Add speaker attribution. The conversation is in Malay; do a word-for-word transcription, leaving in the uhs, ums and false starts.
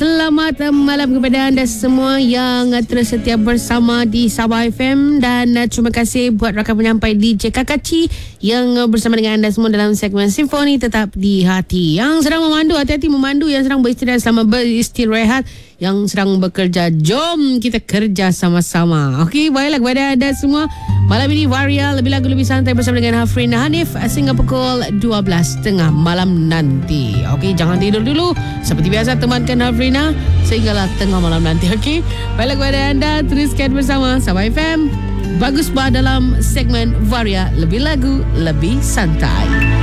Speaker 1: selamat malam kepada anda semua yang terus setia bersama di Sabah F M. Dan terima kasih buat rakan penyampai D J Kakaci yang bersama dengan anda semua dalam segmen Simfoni Tetap di Hati. Yang sedang memandu, hati-hati memandu. Yang sedang beristirahat, selamat beristirahat. Yang sedang bekerja, jom kita kerja sama-sama. Okey, baiklah kepada anda semua. Malam ini Varia, lebih lagu lebih santai bersama dengan Hafrin Hanif sehingga pukul dua belas tiga puluh malam nanti. Okey, jangan tidur dulu. Seperti biasa temankan Hafrina sehinggalah tengah malam nanti. Okey, baiklah kepada anda, teruskan bersama Sabah F M. Bagus bah dalam segmen Varia, lebih lagu lebih santai.